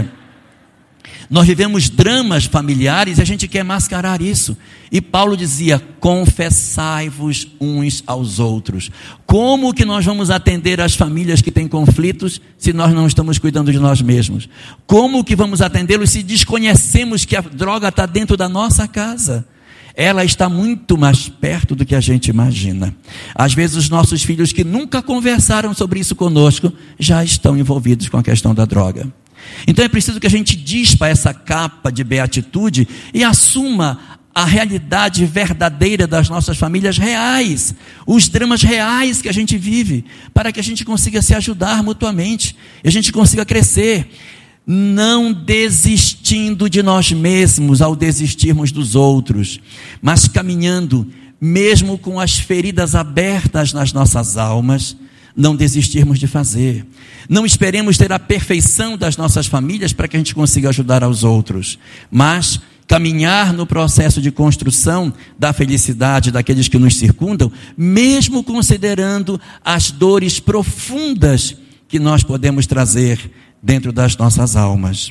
nós vivemos dramas familiares e a gente quer mascarar isso. E Paulo dizia, confessai-vos uns aos outros. Como que nós vamos atender as famílias que têm conflitos se nós não estamos cuidando de nós mesmos? Como que vamos atendê-los se desconhecemos que a droga está dentro da nossa casa? Ela está muito mais perto do que a gente imagina. Às vezes os nossos filhos que nunca conversaram sobre isso conosco, já estão envolvidos com a questão da droga. Então é preciso que a gente dispa essa capa de beatitude e assuma a realidade verdadeira das nossas famílias reais, os dramas reais que a gente vive, para que a gente consiga se ajudar mutuamente, e a gente consiga crescer, não desistindo de nós mesmos ao desistirmos dos outros, mas caminhando, mesmo com as feridas abertas nas nossas almas, não desistirmos de fazer. Não esperemos ter a perfeição das nossas famílias para que a gente consiga ajudar aos outros, mas caminhar no processo de construção da felicidade daqueles que nos circundam, mesmo considerando as dores profundas que nós podemos trazer dentro das nossas almas.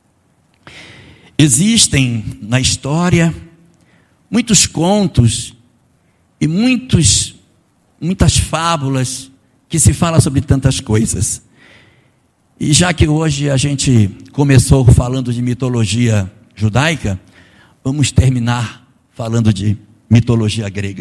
Existem na história muitos contos e muitos, muitas fábulas que se fala sobre tantas coisas. E já que hoje a gente começou falando de mitologia judaica, vamos terminar falando de mitologia grega.